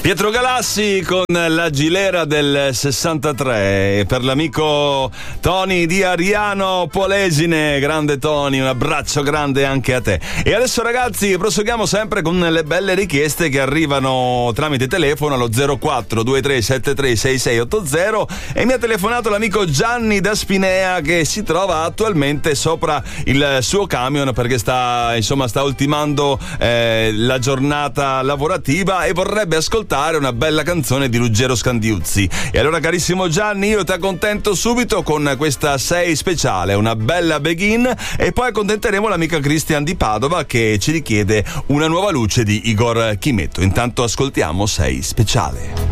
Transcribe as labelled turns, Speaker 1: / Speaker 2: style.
Speaker 1: Pietro Galassi con la Gilera del 63 per l'amico Tony di Ariano Polesine. Grande Tony, un abbraccio grande anche a te. E adesso ragazzi proseguiamo sempre con le belle richieste che arrivano tramite telefono allo 0423736680 e mi ha telefonato l'amico Gianni da Spinea che si trova attualmente sopra il suo camion perché sta ultimando la giornata lavorativa e vorrebbe ascoltare una bella canzone di Ruggero Scandiuzzi. E allora carissimo Gianni, io ti accontento subito con questa 6 speciale, una bella Begin, e poi accontenteremo l'amica Christian di Padova che ci richiede una nuova luce di Igor Chimetto. Intanto ascoltiamo 6 speciale.